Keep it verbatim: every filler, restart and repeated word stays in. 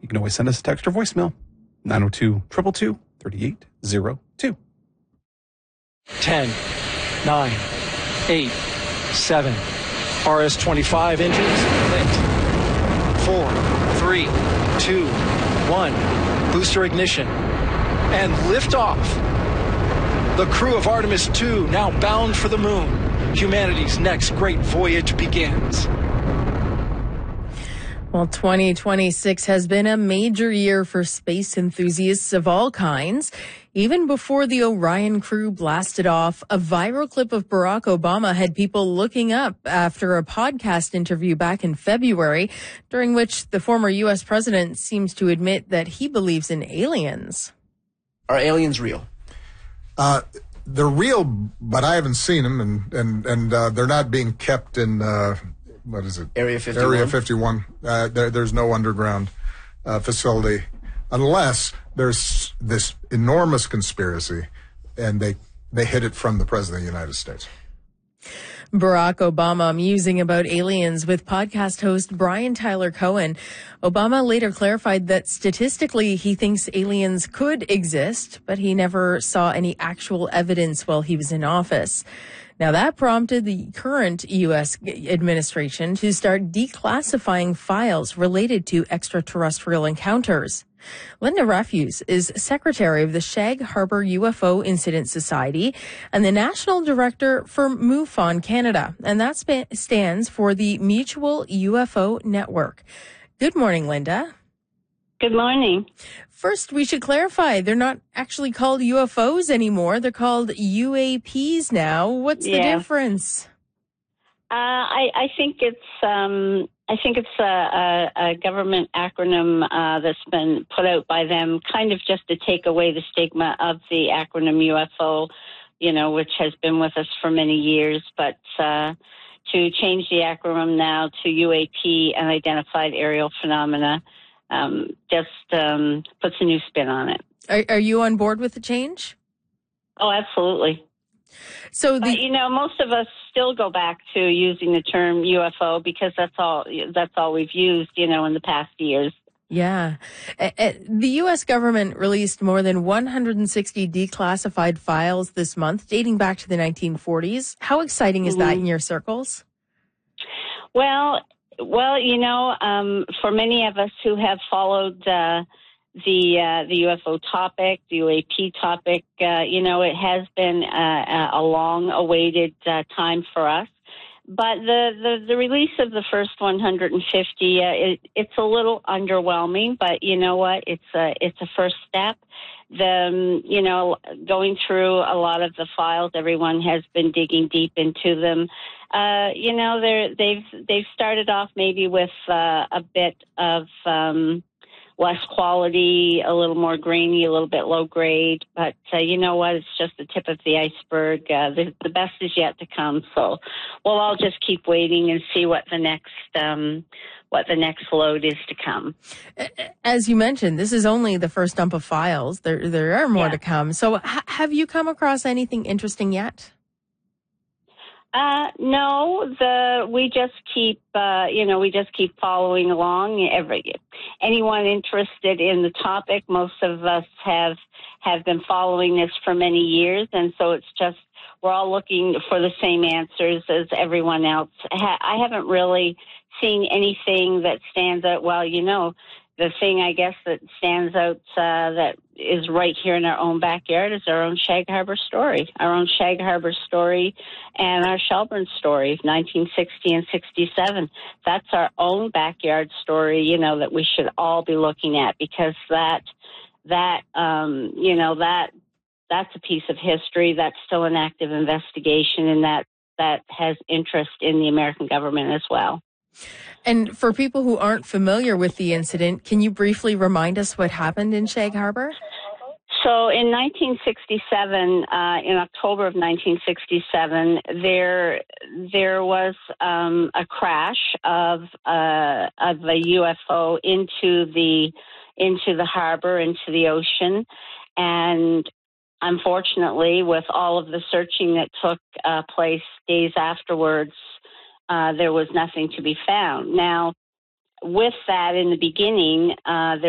can always send us a text or voicemail, nine oh two, two two two, three eight zero two. ten, nine, eight, seven, R S twenty-five engines lit. four, three, two, one, booster ignition, and liftoff. The crew of Artemis two now bound for the moon. Humanity's next great voyage begins. Well, twenty twenty-six has been a major year for space enthusiasts of all kinds. Even before the Orion crew blasted off, a viral clip of Barack Obama had people looking up after a podcast interview back in February, during which the former U S president seems to admit that he believes in aliens. Are aliens real? Uh, they're real, but I haven't seen them, and, and, and uh, they're not being kept in... Uh, What is it? Area fifty-one. Area fifty-one. Uh, there, there's no underground uh, facility unless there's this enormous conspiracy and they they hid it from the President of the United States. Barack Obama musing about aliens with podcast host Brian Tyler Cohen. Obama later clarified that statistically he thinks aliens could exist, but he never saw any actual evidence while he was in office. Now, that prompted the current U S administration to start declassifying files related to extraterrestrial encounters. Linda Refuse is secretary of the Shag Harbor U F O Incident Society and the national director for MUFON Canada, and that sp- stands for the Mutual U F O Network. Good morning, Linda. Good morning. First, we should clarify, they're not actually called U F Os anymore. They're called U A Ps now. What's the yeah. difference? Uh, I, I think it's um, I think it's a, a, a government acronym uh, that's been put out by them, kind of just to take away the stigma of the acronym U F O, you know, which has been with us for many years. But uh, to change the acronym now to U A P, Unidentified Aerial Phenomena, Um, just um, puts a new spin on it. Are, are you on board with the change? Oh, absolutely. So, the, but, you know, most of us still go back to using the term U F O because that's all that's all we've used, you know, in the past years. Yeah. Uh, uh, the U S government released more than one hundred sixty declassified files this month, dating back to the nineteen forties. How exciting is mm-hmm. that in your circles? Well, Well, you know, um, for many of us who have followed uh, the uh, the U F O topic, the U A P topic, uh, you know, it has been uh, a long-awaited uh, time for us. But the, the, the release of the first one hundred fifty, uh, it, it's a little underwhelming. But you know what? It's a it's a first step. The um, you know, going through a lot of the files, everyone has been digging deep into them. Uh, you know, they're, they've they've started off maybe with uh, a bit of um, less quality, a little more grainy, a little bit low grade. But uh, you know what? It's just the tip of the iceberg. Uh, the, the best is yet to come. So we'll all just keep waiting and see what the next um, what the next load is to come. As you mentioned, this is only the first dump of files. There there are more yeah. to come. So ha- have you come across anything interesting yet? Uh, no, the, we just keep, uh, you know, we just keep following along. Every, anyone interested in the topic, most of us have, have been following this for many years. And so it's just, we're all looking for the same answers as everyone else. I haven't really seen anything that stands out. Well, you know, the thing I guess that stands out, uh, that is right here in our own backyard is our own Shag Harbor story, our own Shag Harbor story and our Shelburne story, nineteen sixty and sixty-seven. That's our own backyard story, you know, that we should all be looking at because that, that, um, you know, that, that's a piece of history. That's still an active investigation and that, that has interest in the American government as well. And for people who aren't familiar with the incident, can you briefly remind us what happened in Shag Harbor? So in nineteen sixty-seven, uh, in October of nineteen sixty-seven, there there was um, a crash of uh, of a U F O into the into the harbor, into the ocean, and unfortunately, with all of the searching that took uh, place days afterwards, uh, there was nothing to be found. Now, with that, in the beginning, uh, there